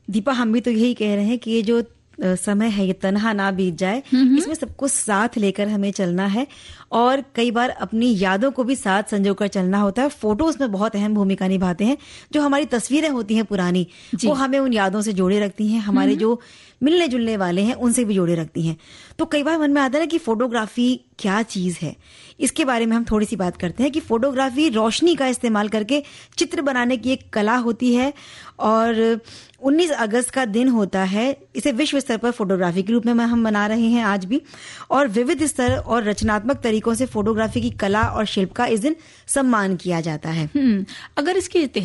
दीपा, हम भी तो यही कह रहे हैं कि ये जो समय है ये तन्हा ना बीत जाए, इसमें सबको साथ लेकर हमें चलना है और कई बार अपनी यादों को भी साथ संजोकर चलना होता है। फोटोज में बहुत अहम भूमिका निभाते हैं। जो हमारी तस्वीरें होती हैं पुरानी, वो हमें उन यादों से जोड़े रखती हैं, हमारे जो मिलने जुलने वाले हैं उनसे भी जोड़े रखती हैं। तो कई बार मन में आता है ना कि फोटोग्राफी क्या चीज है। इसके बारे में हम थोड़ी सी बात करते हैं कि फोटोग्राफी रोशनी का इस्तेमाल करके चित्र बनाने की एक कला होती है और 19 अगस्त का दिन होता है। इसे विश्व स्तर पर फोटोग्राफी के रूप में हम मना रहे हैं आज भी, और विविध स्तर और रचनात्मक तरीकों से फोटोग्राफी की कला और शिल्प का इस दिन सम्मान किया जाता है। अगर इसके